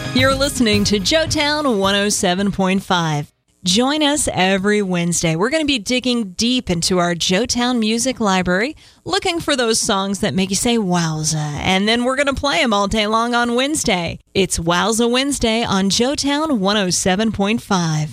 You're listening to Joetown 107.5. Join us every Wednesday. We're going to be digging deep into our Joetown Music Library, looking for those songs that make you say wowza, and then we're going to play them all day long on Wednesday. It's Wowza Wednesday on Joetown 107.5.